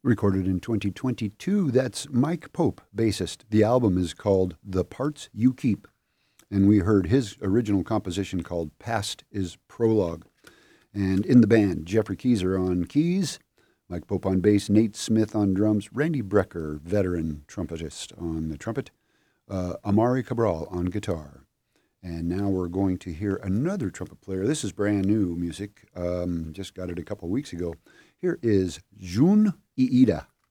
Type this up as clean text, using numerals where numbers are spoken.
recorded in 2022. That's Mike Pope, bassist. The album is called The Parts You Keep, and we heard his original composition called Past is Prologue. And in the band, Jeffrey Keyser on keys, Mike Pope on bass, Nate Smith on drums, Randy Brecker, veteran trumpetist, on the trumpet, Amari Cabral on guitar. And now we're going to hear another trumpet player. This is brand new music. Just got it a couple weeks ago. Here is Jun Iida.